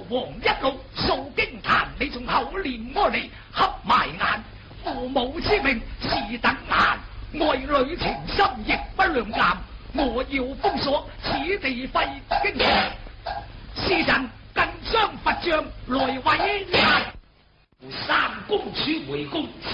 王一路掃經壇，你從口念阿彌合埋眼，父母之命是等閒，愛女情深亦不兩淡。我要封鎖此地廢經堂，是人更將佛像來毀爛。三公主回宮，